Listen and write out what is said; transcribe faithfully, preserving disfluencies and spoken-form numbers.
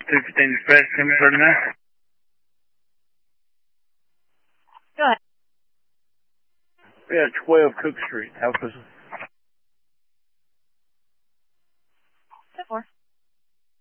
two fifteen dispatch, ten thirty-nine. Go ahead. We have twelve Cook Street, Alpha.